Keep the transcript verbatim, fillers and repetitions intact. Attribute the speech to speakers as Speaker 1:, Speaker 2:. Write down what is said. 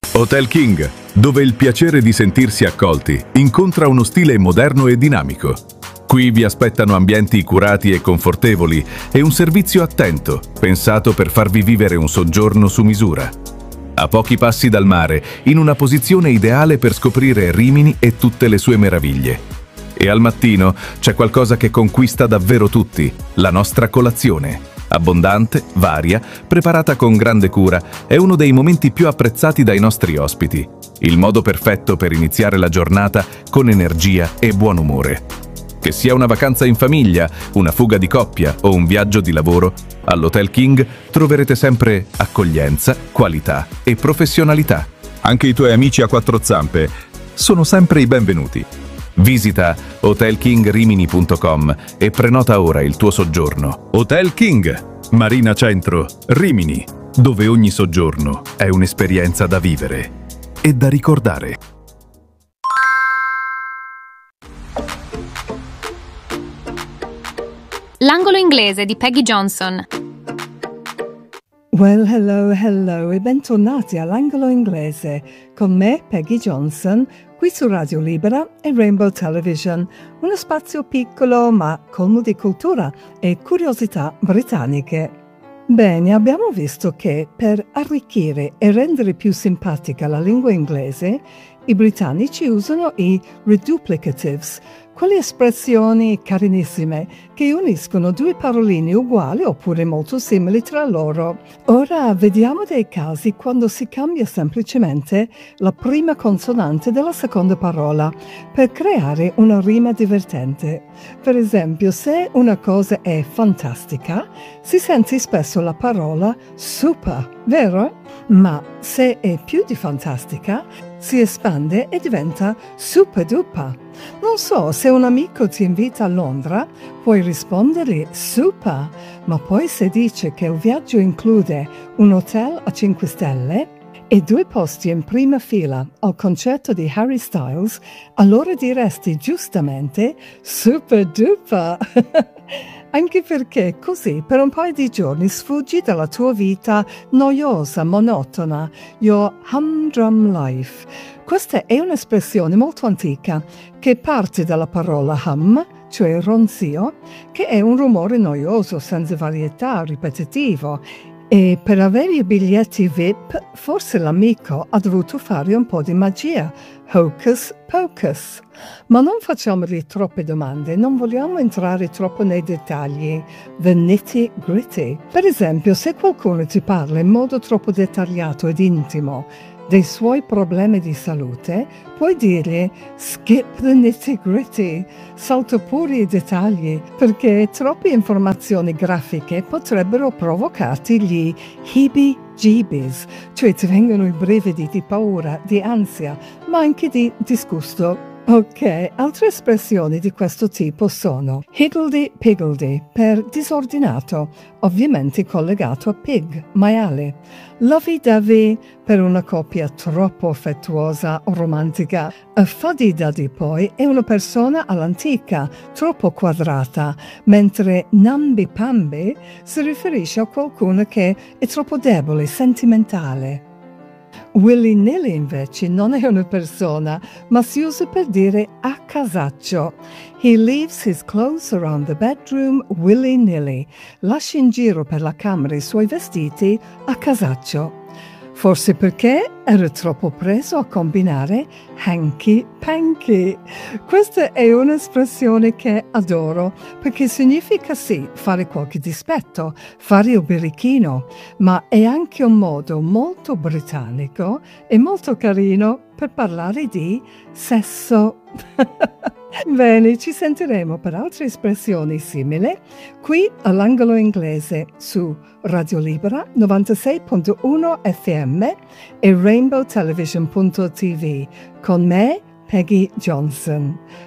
Speaker 1: Hotel King, dove il piacere di sentirsi accolti incontra uno stile moderno e dinamico. Qui vi aspettano ambienti curati e confortevoli e un servizio attento, pensato per farvi vivere un soggiorno su misura. A pochi passi dal mare, in una posizione ideale per scoprire Rimini e tutte le sue meraviglie. E al mattino c'è qualcosa che conquista davvero tutti, la nostra colazione. Abbondante, varia, preparata con grande cura, è uno dei momenti più apprezzati dai nostri ospiti. Il modo perfetto per iniziare la giornata con energia e buon umore. Che sia una vacanza in famiglia, una fuga di coppia o un viaggio di lavoro, all'Hotel King troverete sempre accoglienza, qualità e professionalità.
Speaker 2: Anche i tuoi amici a quattro zampe sono sempre i benvenuti.
Speaker 1: Visita hotel king rimini punto com e prenota ora il tuo soggiorno.
Speaker 2: Hotel King, Marina Centro, Rimini, dove ogni soggiorno è un'esperienza da vivere e da ricordare.
Speaker 3: L'angolo inglese di Peggy Johnson.
Speaker 4: Well, hello, hello e bentornati all'angolo inglese con me, Peggy Johnson, qui su Radio Libera e Rainbow Television, uno spazio piccolo ma colmo di cultura e curiosità britanniche. Bene, abbiamo visto che per arricchire e rendere più simpatica la lingua inglese, i britannici usano i reduplicatives, quelle espressioni carinissime che uniscono due paroline uguali oppure molto simili tra loro. Ora vediamo dei casi quando si cambia semplicemente la prima consonante della seconda parola per creare una rima divertente. Per esempio, se una cosa è fantastica, si sente spesso la parola super, vero? Ma se è più di fantastica, si espande e diventa super duper. Non so, se un amico ti invita a Londra, puoi rispondergli super, ma poi se dice che il viaggio include un hotel a cinque stelle e due posti in prima fila al concerto di Harry Styles, allora diresti giustamente super duper. Anche perché così per un paio di giorni sfuggi dalla tua vita noiosa, monotona, your humdrum life. Questa è un'espressione molto antica che parte dalla parola hum, cioè ronzio, che è un rumore noioso, senza varietà, ripetitivo. E per avere i biglietti V I P, forse l'amico ha dovuto fare un po' di magia, hocus pocus. Ma non facciamogli troppe domande, non vogliamo entrare troppo nei dettagli, the nitty gritty. Per esempio, se qualcuno ti parla in modo troppo dettagliato ed intimo dei suoi problemi di salute, puoi dirgli skip the nitty gritty, salta pure i dettagli, perché troppe informazioni grafiche potrebbero provocarti gli heebie-jeebies, cioè ti vengono i brividi di paura, di ansia, ma anche di disgusto. Ok, altre espressioni di questo tipo sono higgledy-piggledy per disordinato, ovviamente collegato a pig, maiale. Lovey-dovey per una coppia troppo affettuosa o romantica. A fuddy-duddy poi è una persona all'antica, troppo quadrata, mentre namby-pamby si riferisce a qualcuno che è troppo debole, sentimentale. Willy-nilly invece non è una persona, ma si usa per dire a casaccio. He leaves his clothes around the bedroom willy-nilly. Lascia in giro per la camera i suoi vestiti a casaccio. Forse perché era troppo preso a combinare hanky-panky. Questa è un'espressione che adoro, perché significa sì, fare qualche dispetto, fare il birichino, ma è anche un modo molto britannico e molto carino per parlare di sesso. Bene, ci sentiremo per altre espressioni simili qui all'angolo inglese su Radio Libera novantasei virgola uno F M e rainbow television punto t v con me, Peggy Johnson.